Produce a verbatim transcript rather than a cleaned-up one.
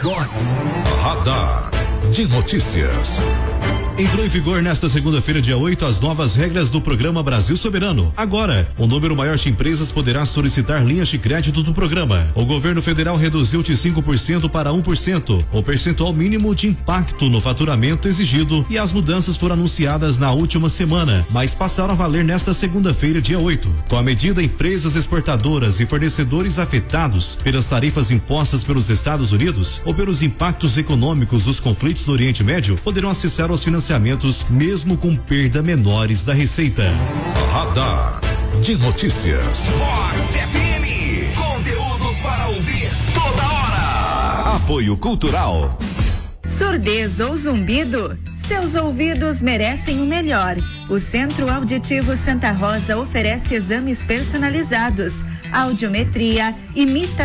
Radar de notícias. Entrou em vigor nesta segunda-feira, dia oito, as novas regras do programa Brasil Soberano. Agora, um número maior de empresas poderá solicitar linhas de crédito do programa. O governo federal reduziu de cinco por cento para um por cento, o percentual mínimo de impacto no faturamento exigido, e as mudanças foram anunciadas na última semana, mas passaram a valer nesta segunda-feira, dia oito. Com a medida, empresas exportadoras e fornecedores afetados pelas tarifas impostas pelos Estados Unidos ou pelos impactos econômicos dos conflitos do Oriente Médio poderão acessar os financiamentos mesmo com perda menores da receita. Radar de notícias. Vox F M, conteúdos para ouvir toda hora. Apoio Cultural. Surdez ou zumbido? Seus ouvidos merecem o melhor. O Centro Auditivo Santa Rosa oferece exames personalizados, audiometria, imitação